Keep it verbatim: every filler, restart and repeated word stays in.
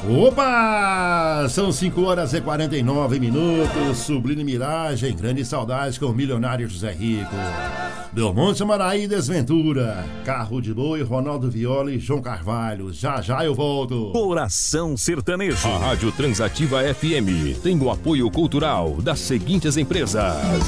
Opa! São cinco horas e quarenta e nove minutos. Sublime Miragem, grande saudade com o milionário José Rico. Belmonte Maraí Desventura, Carro de Boi, Ronaldo Viola e João Carvalho. Já já eu volto. Coração Sertanejo. A Rádio Transativa F M tem o apoio cultural das seguintes empresas: